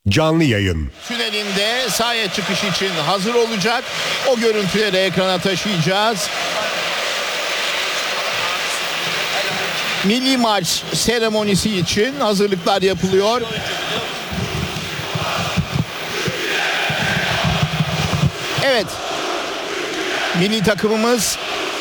Canlı yayın. Tünelinde sahaya çıkış için hazır olacak. O görüntüleri ekrana taşıyacağız. Milli maç seremonisi için hazırlıklar yapılıyor. Evet. Milli takımımız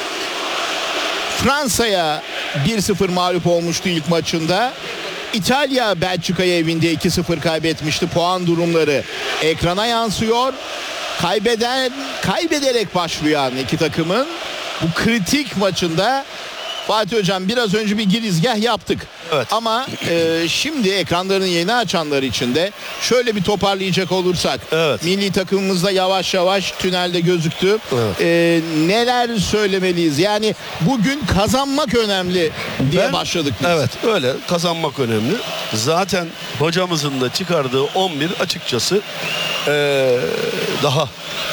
Fransa'ya 1-0 mağlup olmuştu ilk maçında. İtalya Belçika'ya evinde 2-0 kaybetmişti. Puan durumları ekrana yansıyor. Kaybederek başlayan iki takımın bu kritik maçında Fatih Hocam biraz önce bir girizgah yaptık. Evet. Ama şimdi ekranlarını yeni açanlar için de şöyle bir toparlayacak olursak. Evet. Milli takımımızda yavaş yavaş tünelde gözüktü. Evet. Neler söylemeliyiz? Yani bugün kazanmak önemli diye başladık biz. Evet, öyle kazanmak önemli. Zaten hocamızın da çıkardığı 11 açıkçası daha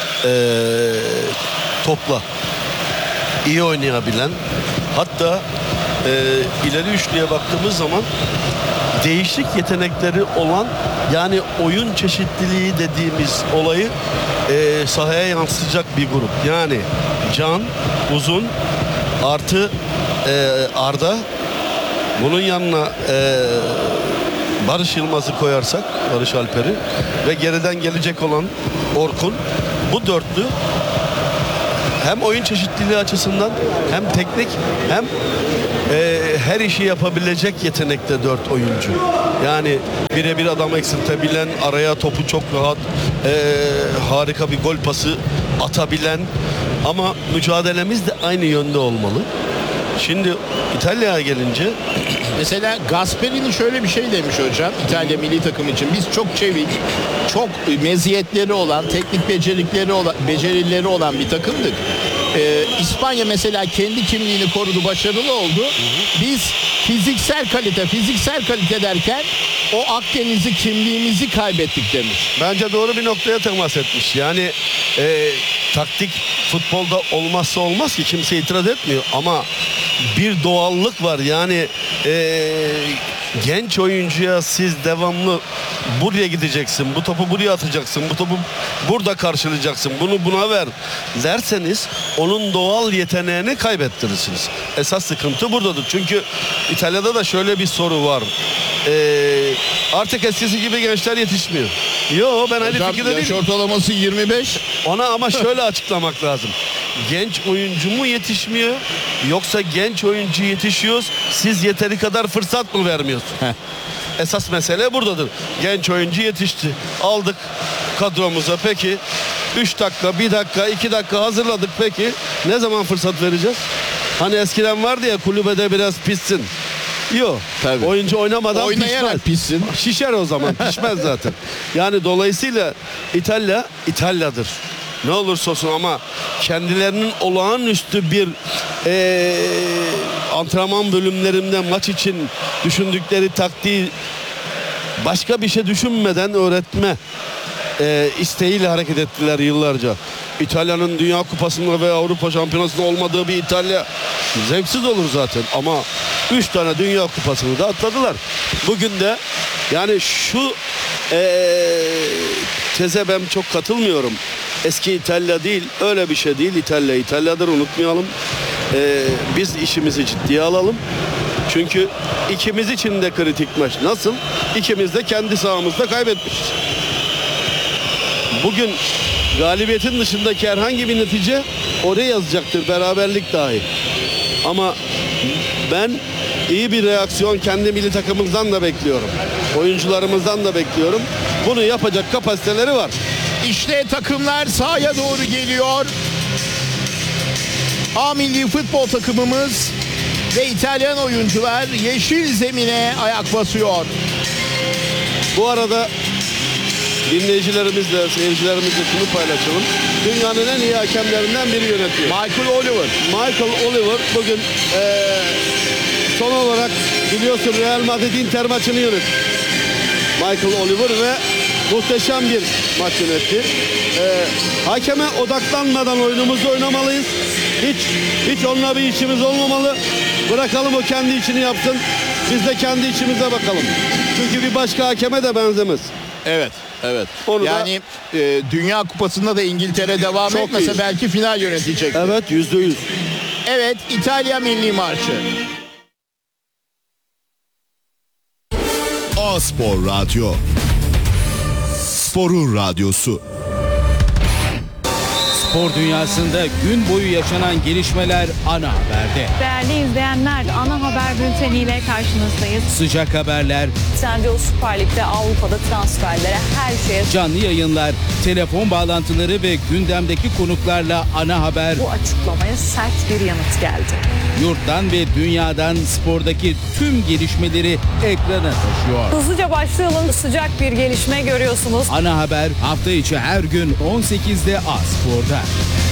topla iyi oynayabilen, hatta ileri üçlüye baktığımız zaman değişik yetenekleri olan, yani oyun çeşitliliği dediğimiz olayı sahaya yansıtacak bir grup. Yani Can, Uzun artı Arda, bunun yanına Barış Yılmaz'ı koyarsak, Barış Alper'i ve geriden gelecek olan Orkun, bu dörtlü hem oyun çeşitliliği açısından hem teknik hem her işi yapabilecek yetenekte 4 oyuncu. Yani birebir adam eksiltebilen, araya topu çok rahat, harika bir gol pası atabilen, ama mücadelemiz de aynı yönde olmalı. Şimdi İtalya'ya gelince mesela Gasperini şöyle bir şey demiş hocam İtalya milli takım için: biz çok çevik, çok meziyetleri olan, teknik becerileri olan bir takımdık. İspanya mesela kendi kimliğini korudu, başarılı oldu. Biz fiziksel kalite derken o Akdeniz'i, kimliğimizi kaybettik demiş. bence doğru bir noktaya temas etmiş. Yani taktik futbolda olmazsa olmaz ki, kimse itiraz etmiyor, ama bir doğallık var. Yani genç oyuncuya siz devamlı buraya gideceksin, bu topu buraya atacaksın, bu topu burada karşılayacaksın, bunu buna ver derseniz onun doğal yeteneğini kaybettirirsiniz. Esas sıkıntı buradadır. Çünkü İtalya'da da şöyle bir soru var. Artık eskisi gibi gençler yetişmiyor. Yo, ben aynı fikirde Yaş değilim. ortalaması 25. Ona ama şöyle açıklamak lazım. Genç oyuncu mu yetişmiyor, yoksa genç oyuncu yetişiyoruz, siz yeteri kadar fırsat mı vermiyorsunuz? Esas mesele buradadır. Genç oyuncu yetişti, aldık kadromuza, peki 3 dakika, 1 dakika, 2 dakika hazırladık, peki ne zaman fırsat vereceğiz? Hani eskiden vardı ya, kulübede biraz pişsin. Yok. Tabii. Oyuncu oynamadan Oynayarak pişsin. Şişer o zaman, pişmez zaten. Yani dolayısıyla İtalya'dır. Ne olursa olsun, ama kendilerinin olağanüstü bir antrenman bölümlerinde maç için düşündükleri taktiği başka bir şey düşünmeden öğretme isteğiyle hareket ettiler yıllarca. İtalya'nın Dünya Kupası'nda ve Avrupa Şampiyonası'nda olmadığı bir İtalya zevksiz olur zaten, ama 3 tane Dünya Kupası'nı da atladılar. Bugün de yani şu teze ben çok katılmıyorum. Eski İtalya değil, öyle bir şey değil. İtalya'dır, unutmayalım. Biz işimizi ciddiye alalım. Çünkü ikimiz için de kritik maç. Nasıl? İkimiz de kendi sahamızda kaybetmişiz. Bugün galibiyetin dışındaki herhangi bir netice oraya yazacaktır, beraberlik dahi. Ama ben iyi bir reaksiyon kendi milli takımımızdan da bekliyorum. Oyuncularımızdan da bekliyorum. Bunu yapacak kapasiteleri var. İşte takımlar sahaya doğru geliyor. A milli futbol takımımız ve İtalyan oyuncular yeşil zemine ayak basıyor. Bu arada dinleyicilerimizle, seyircilerimizle şunu paylaşalım. Dünyanın en iyi hakemlerinden biri yönetiyor. Michael Oliver bugün son olarak biliyorsun Real Madrid Inter maçını yönetti. Michael Oliver ve muhteşem bir maç yönetti. Hakeme odaklanmadan oyunumuzu oynamalıyız. Hiç onunla bir işimiz olmamalı. Bırakalım o kendi işini yapsın. Biz de kendi işimize bakalım. Çünkü bir başka hakeme de benzemez. Evet, evet. Onu da- yani Dünya Kupası'nda da İngiltere devam Çok etmese iyi. belki final yönetecek. Evet, %100. Evet, İtalya Milli Marşı. A-Spor Radyo. Sporun radyosu. Spor dünyasında gün boyu yaşanan gelişmeler ana haberde. Değerli izleyenler, ana haber bülteniyle karşınızdayız. Sıcak haberler, Trendyol Süper Lig'de Avrupa'da transferlere her şeye canlı yayınlar, telefon bağlantıları ve gündemdeki konuklarla ana haber bu açıklamaya sert bir yanıt geldi. yurttan ve dünyadan spordaki tüm gelişmeleri ekrana taşıyor. Hızlıca başlayalım. Sıcak bir gelişme görüyorsunuz. Ana haber hafta içi her gün 18'de A-Spor'da.